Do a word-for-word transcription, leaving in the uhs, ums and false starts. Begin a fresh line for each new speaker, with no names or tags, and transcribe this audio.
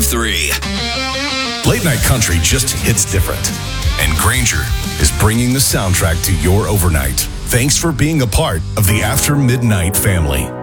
three.
Late night country just hits different. And Granger is bringing the soundtrack to your overnight. Thanks for being a part of the After Midnight family.